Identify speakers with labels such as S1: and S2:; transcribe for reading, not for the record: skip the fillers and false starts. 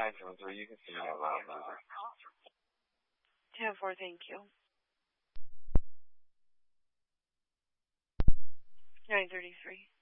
S1: 973, you can see me out loud music.
S2: 10-4, thank you. 933.